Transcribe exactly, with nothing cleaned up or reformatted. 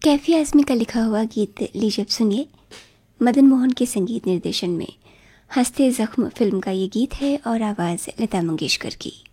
कैफी आज़मी का लिखा हुआ गीत लीजिए अब सुनिए। मदन मोहन के संगीत निर्देशन में हंसते ज़ख्म फिल्म का ये गीत है और आवाज़ लता मंगेशकर की।